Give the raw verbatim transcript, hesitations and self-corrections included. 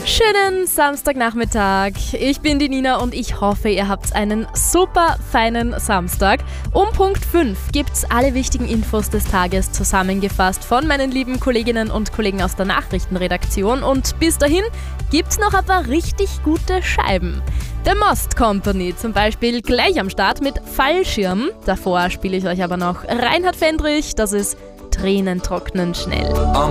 Schönen Samstagnachmittag. Ich bin die Nina und ich hoffe, ihr habt einen super feinen Samstag. Um Punkt fünf gibt's alle wichtigen Infos des Tages zusammengefasst von meinen lieben Kolleginnen und Kollegen aus der Nachrichtenredaktion. Und bis dahin gibt's noch ein paar richtig gute Scheiben. The Most Company zum Beispiel gleich am Start mit Fallschirm. Davor spiele ich euch aber noch Reinhard Fendrich, das ist Tränen trocknen schnell.